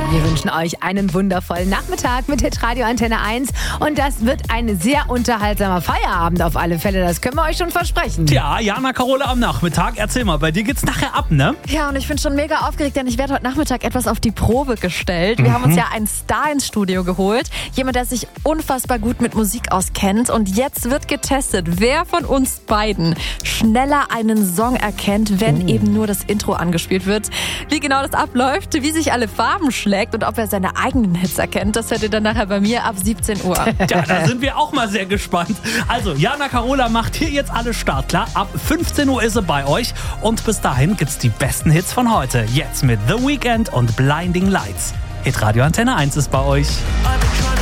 Wir wünschen euch einen wundervollen Nachmittag mit Hitradio Antenne 1 und das wird ein sehr unterhaltsamer Feierabend auf alle Fälle, das können wir euch schon versprechen. Ja, Jana Carola am Nachmittag, erzähl mal, bei dir geht's nachher ab, ne? Ja, und ich bin schon mega aufgeregt, denn ich werde heute Nachmittag etwas auf die Probe gestellt. Wir haben uns ja einen Star ins Studio geholt, jemand, der sich unfassbar gut mit Musik auskennt und jetzt wird getestet, wer von uns beiden schneller einen Song erkennt, wenn eben nur das Intro angespielt wird. Wie genau das abläuft, wie sich alle Farben schlägt und ob er seine eigenen Hits erkennt, das hört ihr dann nachher bei mir ab 17 Uhr. Ja, da sind wir auch mal sehr gespannt. Also, Jana Carola macht hier jetzt alles startklar. Ab 15 Uhr ist sie bei euch. Und bis dahin gibt's die besten Hits von heute. Jetzt mit The Weeknd und Blinding Lights. Hitradio Antenne 1 ist bei euch.